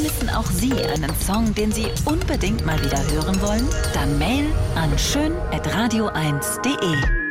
Vermissen auch Sie einen Song, den Sie unbedingt mal wieder hören wollen? Dann Mail an schön@radio1.de.